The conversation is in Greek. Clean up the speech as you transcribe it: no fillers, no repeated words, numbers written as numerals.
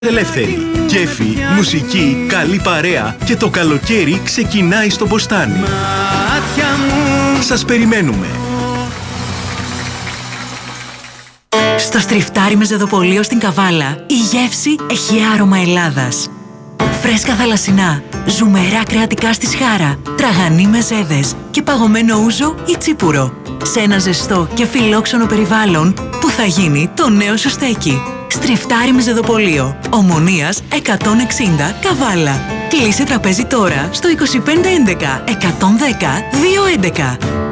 Ελεύθερη. Κέφι, μουσική, καλή παρέα και το καλοκαίρι ξεκινάει στο Μποστάνι. Σας περιμένουμε. Στο Στριφτάρι Μεζεδοπολείο στην Καβάλα, η γεύση έχει άρωμα Ελλάδας. Φρέσκα θαλασσινά, ζουμερά κρεατικά στη σχάρα, τραγανοί μεζέδες και παγωμένο ούζο ή τσίπουρο. Σε ένα ζεστό και φιλόξενο περιβάλλον που θα γίνει το νέο σου στέκι. Στριφτάρι Μεζεδοπολείο, Ομονίας 160 Καβάλα. Κλείσε τραπέζι τώρα στο 2511 110 211.